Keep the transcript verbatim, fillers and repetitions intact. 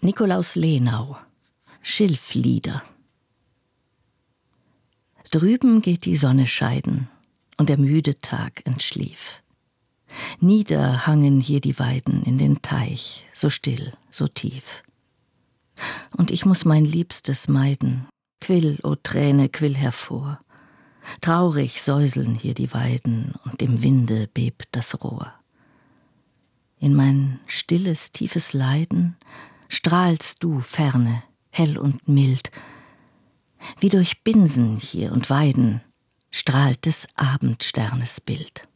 Nikolaus Lenau, Schilflieder. Drüben geht die Sonne scheiden und der müde Tag entschlief. Nieder hangen hier die Weiden in den Teich, so still, so tief. Und ich muß mein Liebstes meiden, quill, o Träne, quill hervor. Traurig säuseln hier die Weiden und im Winde bebt das Rohr. In mein stilles, tiefes Leiden strahlst du ferne, hell und mild. Wie durch Binsen hier und Weiden strahlt des Abendsternes Bild.